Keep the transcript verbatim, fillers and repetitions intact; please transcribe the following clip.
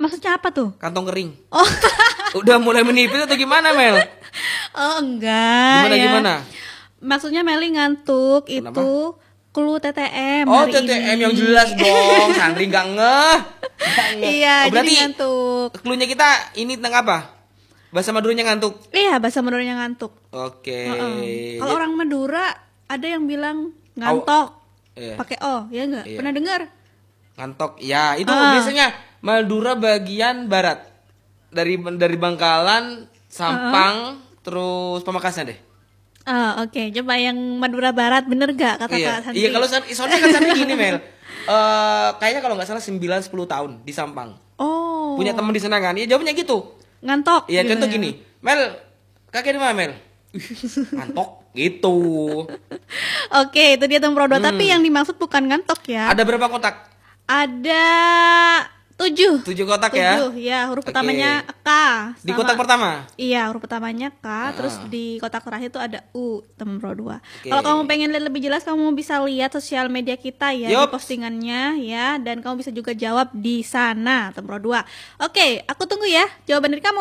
Maksudnya apa tuh? Kantong kering. Oh. Udah mulai menipis atau gimana, Mel? Oh, enggak. Gimana ya. gimana? Maksudnya Meli ngantuk. Kenapa? Itu clue T T M Oh, hari T T M ini. yang jelas dong. Sandri nggak ngeh. Iya, Oh, berarti jadi ngantuk. clue-nya kita ini tentang apa? Bahasa Maduranya ngantuk. Iya, bahasa Maduranya ngantuk. Oke. Uh-uh. Kalau orang Madura ada yang bilang ngantok. Iya. Pakai O, ya enggak? Iya. Pernah dengar? Ngantok. Ya, itu Ah. biasanya Madura bagian barat. Dari dari Bangkalan, Sampang, terus Pamekasan deh. Ah, oke. Coba yang Madura Barat bener gak kata Iya. Kak Santi? Iya, kalau San- soalnya kan Santi gini, Mel. Eh, kayaknya kalau nggak salah sembilan sepuluh tahun di Sampang. Oh. Punya teman di sana kan. Iya, jawabnya gitu. Ngantok. Iya, gitu contoh ya. gini. Mel, kakek di mana, Mel? Ih, ngantok gitu. Oke, itu dia Tempro dua. Hmm. Tapi yang dimaksud bukan ngantok ya. Ada berapa kotak? Ada tujuh. Tujuh kotak ya? Tujuh, ya. Huruf Oke. pertamanya K. Di sama- kotak pertama? Iya, huruf pertamanya K, Ah. terus di kotak terakhir itu ada U, Tempro dua. Oke. Kalau kamu pengen lihat lebih jelas, kamu bisa lihat sosial media kita ya, Yup. di postingannya ya, dan kamu bisa juga jawab di sana, Tempro dua. Oke, aku tunggu ya jawaban dari kamu.